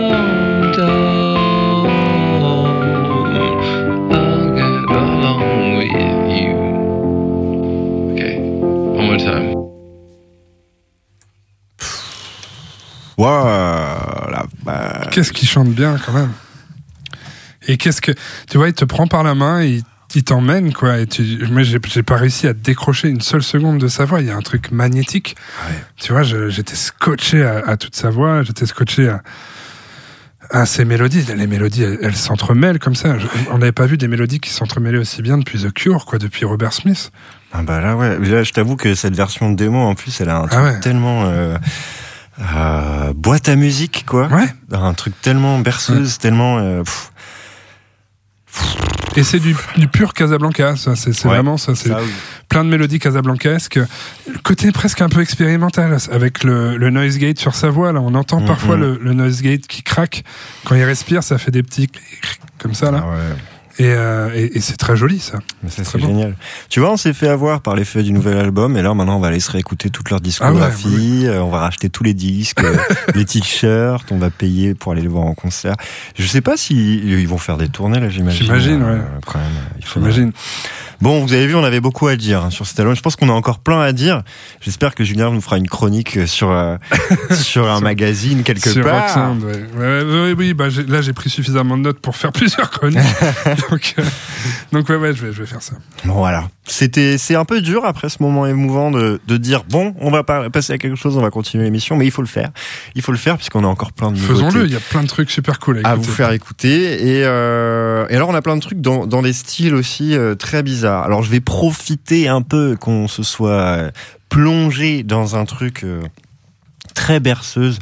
Voilà. Qu'est-ce qu'il chante bien quand même. Et qu'est-ce que tu vois, il te prend par la main et il t'emmène quoi. Et moi j'ai pas réussi à décrocher une seule seconde de sa voix. Il y a un truc magnétique. Ouais. Tu vois, j'étais scotché à toute sa voix. J'étais scotché à ses mélodies. Les mélodies, elles s'entremêlent comme ça. On n'avait pas vu des mélodies qui s'entremêlaient aussi bien depuis The Cure, quoi, depuis Robert Smith. Ah bah là ouais. Là, je t'avoue que cette version de démo en plus, elle a un truc tellement boîte à musique quoi. Ouais. Un truc tellement berceuse, tellement. Et c'est du pur Casablanca, ça, c'est vraiment ça, c'est plein de mélodies casablancesques, côté presque un peu expérimental, avec le noise gate sur sa voix, là, on entend parfois le noise gate qui craque, quand il respire, ça fait des petits comme ça, là. Ah ouais. Et c'est très joli ça. Mais ça c'est génial. Tu vois, on s'est fait avoir par l'effet du nouvel album et là maintenant on va aller se réécouter toute leur discographie, on va racheter tous les disques, les t-shirts, on va payer pour aller les voir en concert. Je sais pas si ils vont faire des tournées là, j'imagine. J'imagine, ouais. Quand même, j'imagine. Bon, vous avez vu, on avait beaucoup à dire sur cet album. Je pense qu'on a encore plein à dire. J'espère que Julien nous fera une chronique sur un magazine quelque sur part. Rock Sound, ouais. Oui, bah là j'ai pris suffisamment de notes pour faire plusieurs chroniques. donc ouais, je vais faire ça. Bon voilà. C'est un peu dur après ce moment émouvant de dire bon, on va passer à quelque chose, on va continuer l'émission, mais il faut le faire. Il faut le faire puisqu'on a encore plein de nouveautés. Faisons-le, il y a plein de trucs super cool à vous faire écouter. Et alors on a plein de trucs dans des styles aussi très bizarres. Alors je vais profiter un peu qu'on se soit plongé dans un truc très berceuse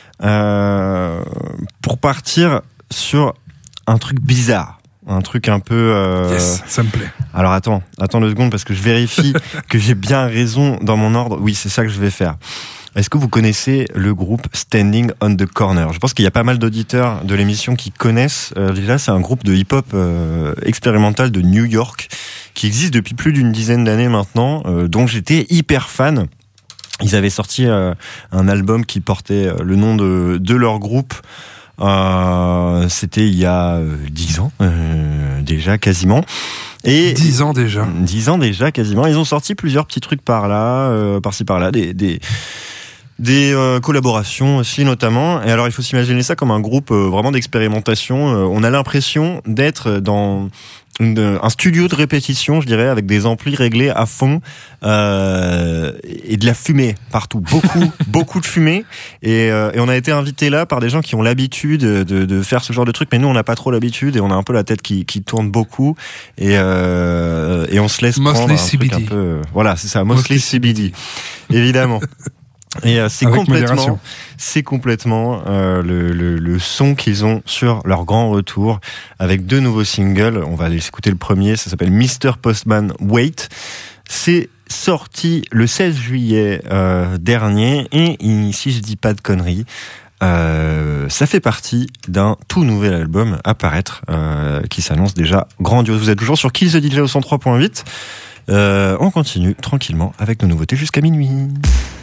pour partir sur un truc bizarre. Un truc un peu... Yes, ça me plaît. Alors attends 2 secondes parce que je vérifie que j'ai bien raison dans mon ordre. Oui, c'est ça que je vais faire. Est-ce que vous connaissez le groupe Standing on the Corner ? Je pense qu'il y a pas mal d'auditeurs de l'émission qui connaissent. Déjà, c'est un groupe de hip-hop expérimental de New York qui existe depuis plus d'une dizaine d'années maintenant, dont j'étais hyper fan. Ils avaient sorti un album qui portait le nom de leur groupe. C'était il y a 10 ans déjà quasiment. Et 10 ans déjà. 10 ans déjà quasiment. Ils ont sorti plusieurs petits trucs par-ci par-là, des collaborations aussi notamment. Et alors il faut s'imaginer ça comme un groupe vraiment d'expérimentation. On a l'impression d'être dans un studio de répétition, je dirais, avec des amplis réglés à fond et de la fumée partout, beaucoup de fumée. Et on a été invité là par des gens qui ont l'habitude de faire ce genre de truc, mais nous on n'a pas trop l'habitude et on a un peu la tête qui tourne beaucoup et on se laisse Mostly prendre un CBD. truc un peu. Voilà, c'est ça, mostly CBD, évidemment. Et c'est complètement le son qu'ils ont sur leur grand retour avec 2 nouveaux singles. On va aller écouter le premier, ça s'appelle Mr. Postman Wait. C'est sorti le 16 juillet dernier et si je dis pas de conneries, ça fait partie d'un tout nouvel album à paraître qui s'annonce déjà grandiose. Vous êtes toujours sur Kill the DJ au 103.8. On continue tranquillement avec nos nouveautés jusqu'à minuit.